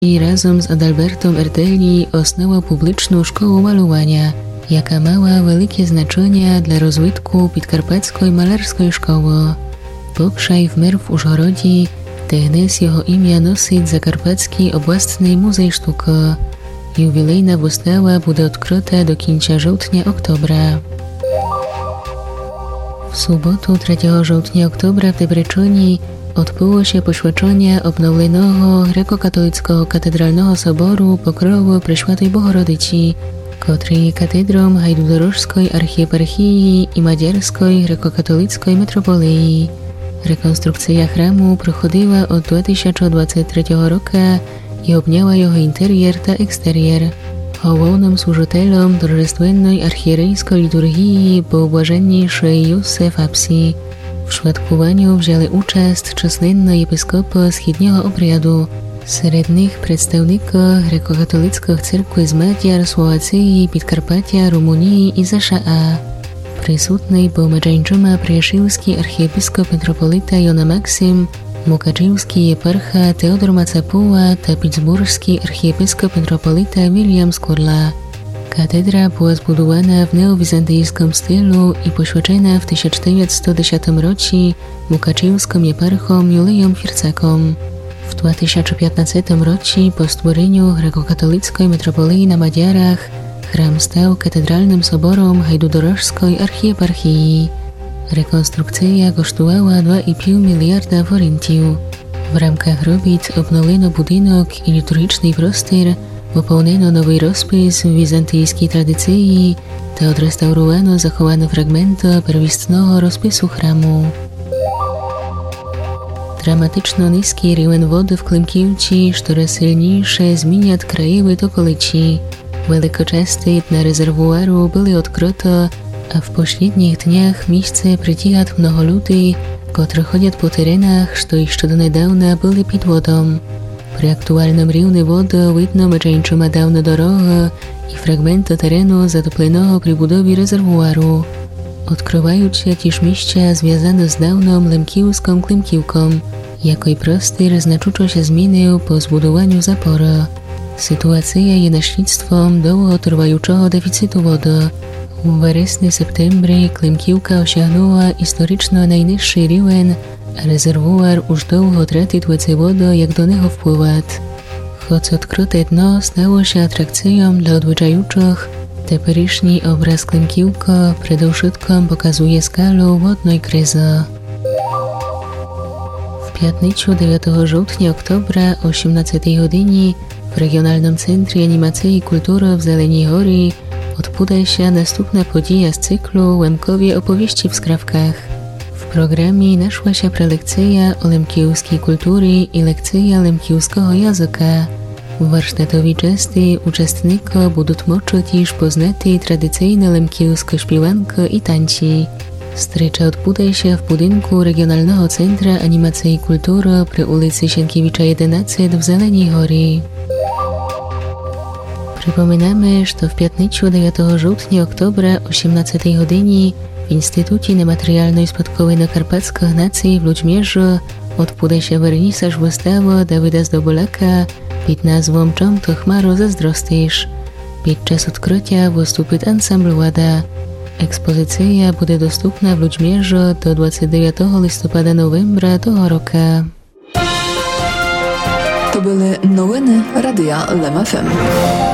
i razem z Adalbertom Erdelli osnęła publiczną szkołę malowania, jaka mała wielkie znaczenie dla rozwitku podkarpackiej malarskiej szkoły. Poprzej w Merw Użgorodzi dnes jego imię nosić Zakarpacki Oblastny Muzej Sztuki. Jubilejna wystawa będzie odkryta do końca żołtnia-oktobra. W sobotę 3 żołtnia-oktobra w Debreceni odbyło się poświęcenie obnowionego grekokatolickiego katedralnego soboru Pokrowy Preszłatej Bohorodyci, który katedrą Hajdudorożskiej Archieparchii i Madziarskiej Grekokatolickiej Metropolii. Rekonstrukcja chramu prochodziła od 2023 roku i obniała jego interier ta eksterier. Głównym służycielem торжественnej archierejskiej liturgii był błażenniejszy Józef Apsi. W świadkowaniu wzięli uczest czasnenni episkopi schodniego obradu, wśród nich przedstawników grekokatolickiej cerkwi z Madziar, Słowacji, Podkarpacia, Rumunii i ZSZA. Присутний був Меджанчума Приашівський архієпископ митрополита Йона Максим, Мукачівський єпарха Теодор Мацапула та Пітсбурзький архієпископ митрополита Вільям Скурла. Katedra była zbudowana w neowizantyjskim stylu i poświęcona w 1910 roku Mukaczewskim eparchom Juliom Fircakom. W 2015 roku po stworzeniu grekokatolickiej metropolii na Madziarach chram stał katedralnym soborem Hajdudorożskiej Archieparchii. Rekonstrukcja kosztowała 2,5 miliarda forintów. W ramach robót obnowiono budynek i liturgiczny prostor, wypełniono nowy rozpis w wizantyjskiej tradycji, ta odrestaurowano zachowane fragmenty pierwotnego rozpisu chramu. Dramatyczno niski rywen wody w Klimkiewci, coraz silniejsze zmienia krajowid okolicy. Wielkoczesne dna rezerwuaru były odkryte, a w pośrednich dniach miejsce przytyka mnoho ludzi, którzy chodzą po terenach, co jeszcze do niedawna były pod wodą. Przy aktualnym rywnie wody widno Medżanczuma dawne drogi i fragmenty terenu zatopionego przy budowie rezerwuaru. Odkrywają się też miejsca związane z dawną Lemkiewską Klimkiewką, jako i prostor znacząco się zmienił po zbudowaniu zapory. Sytuacja jest następstwem długotrwającego deficytu wody. W wrześniu-septembrze Klimkiewka osiągnęła historyczny najniższy rywen, a rezerwuar już długo tracił wodę, jak do niego wpływać. Choć odkryte dno stało się atrakcją dla odwiedzających, teперішній obraz Klimkiewka przede wszystkim pokazuje skalę wodnej kryzy. W piątnicę 9 żołtnia-oktobra o 18 godzinie w Regionalnym Centrum Animacji i Kultury w Zeleniej Góry odbyła się następna podія z cyklu Łemkowie opowieści w skrawkach. W programie naszła się prelekcja o lemkiewskiej kulturze i lekcja lemkiewskiego języka. W warsztatowej części uczestnicy będą mogli też poznać tradycyjne lemkiewskie śpiewanki i tańce. Strecza odbywa się w budynku Regionalnego Centra Animacji i Kultury przy ulicy Sienkiewicza 11 w Zeleniej Góry. Przypominamy, że w piątnicę 9 żołtnia-oktobra o 18 godzinie w Instytucie Niematerialnej Spadkowej Karpackich Nacji w Ludźmierzu odbywa się wernisaż wystawy Dawida Zdobolaka pod nazwą Czym to chmaro zazdrostisz. Podczas odkrycia wystąpi ansambl Łada. Ekspozycja będzie dostępna w Ludźmierzu do 29 listopada-novembra tego roku. To były nowiny Radia LEM FM.